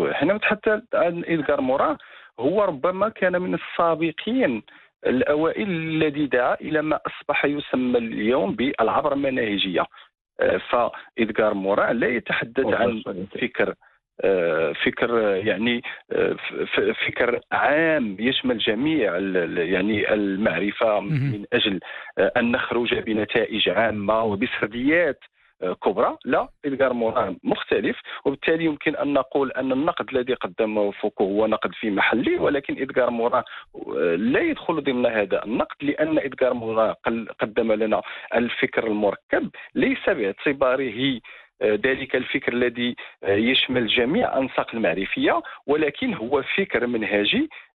حينما نتحدث عن إدغار موران، هو ربما كان من السابقين الأوائل الذي دعا إلى ما أصبح يسمى اليوم بالعبر المناهجية. فإدغار موران لا يتحدث عن فكر يعني فكر عام يشمل جميع يعني المعرفة من أجل أن نخرج بنتائج عامة وبسرديات كبرى. لا، إدغار موران مختلف، وبالتالي يمكن أن نقول أن النقد الذي قدمه فوكو هو نقد في محله، ولكن إدغار موران لا يدخل ضمن هذا النقد، لأن إدغار موران قدم لنا الفكر المركب ليس باعتباره ذلك الفكر الذي يشمل جميع أنساق المعرفية، ولكن هو فكر منهجي